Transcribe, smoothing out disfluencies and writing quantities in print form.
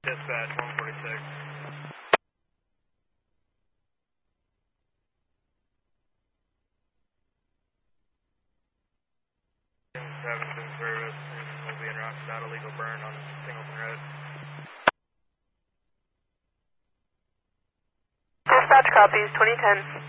Dispatch 146. Seventh in service, and we'll be in route without illegal burn on Singleton Road. Dispatch copies 2010.